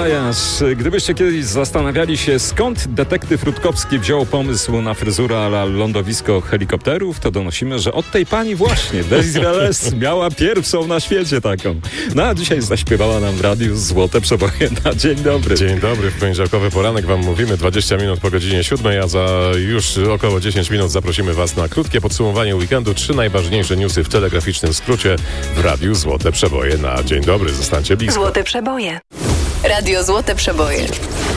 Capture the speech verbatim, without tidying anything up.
Elias. Gdybyście kiedyś zastanawiali się, skąd detektyw Rutkowski wziął pomysł na fryzurę a la lądowisko helikopterów, to donosimy, że od tej pani właśnie, Daisy Relez, miała pierwszą na świecie taką. No a dzisiaj zaśpiewała nam w radiu Złote Przeboje na Dzień Dobry. Dzień dobry, w poniedziałkowy poranek wam mówimy, dwadzieścia minut po godzinie siódmej, a za już około dziesięć minut zaprosimy was na krótkie podsumowanie weekendu. Trzy najważniejsze newsy w telegraficznym skrócie w radiu Złote Przeboje na Dzień Dobry. Zostańcie blisko. Złote Przeboje. Radio Złote Przeboje.